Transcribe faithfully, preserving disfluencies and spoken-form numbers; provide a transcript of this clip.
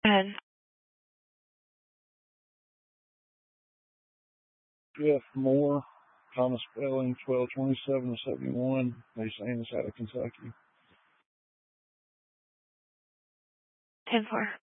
ahead. Jeff Moore, Thomas Spelling, twelve twenty-seven to seventy-one, Mason out of Kentucky. ten four.